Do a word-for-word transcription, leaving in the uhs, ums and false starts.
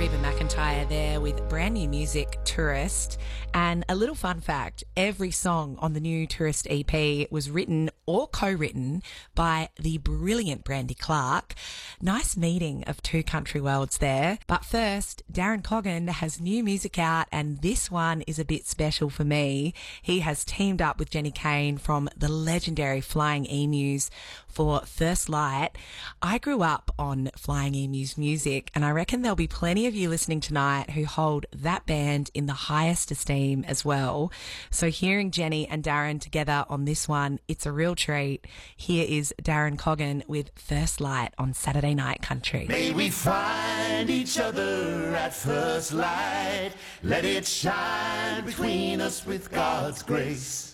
Reba McEntire there with brand new music, Tourist. And a little fun fact, every song on the new Tourist E P was written or co-written by the brilliant Brandy Clark. Nice meeting of two country worlds there. But first, Darren Coggan has new music out, and this one is a bit special for me. He has teamed up with Jenny Kane from the legendary Flying Emus for First Light. I grew up on Flying Emus music, and I reckon there'll be plenty of you listening tonight who hold that band in the highest esteem as well. So hearing Jenny and Darren together on this one, it's a real treat. Here is Darren Coggan with First Light on Saturday Night Country. May we find each other at first light. Let it shine between us with God's grace.